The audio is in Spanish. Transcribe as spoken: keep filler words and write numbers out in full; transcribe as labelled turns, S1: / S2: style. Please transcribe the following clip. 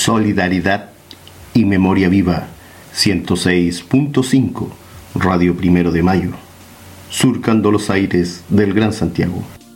S1: Solidaridad y Memoria Viva, ciento seis punto cinco, Radio Primero de Mayo, surcando los aires del Gran Santiago.